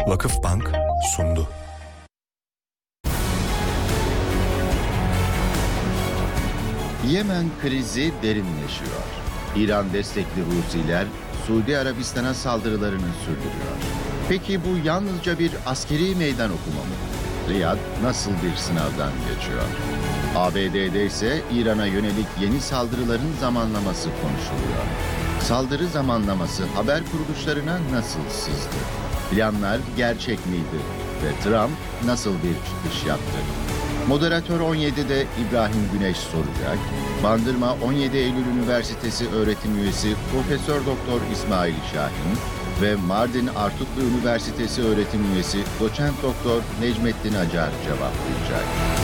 Vakıfbank sundu. Yemen krizi derinleşiyor. İran destekli Husiler Suudi Arabistan'a saldırılarını sürdürüyor. Peki bu yalnızca bir askeri meydan okuma mı? Riyad nasıl bir sınavdan geçiyor? ABD'de ise İran'a yönelik yeni saldırıların zamanlaması konuşuluyor. Saldırı zamanlaması haber kuruluşlarına nasıl sızdı? Planlar gerçek miydi? Ve Trump nasıl bir çıkış yaptı? Moderatör 17'de İbrahim Güneş soracak. Bandırma 17 Eylül Üniversitesi öğretim üyesi Profesör Doktor İsmail Şahin ve Mardin Artuklu Üniversitesi öğretim üyesi Doçent Doktor Necmettin Acar cevaplayacak.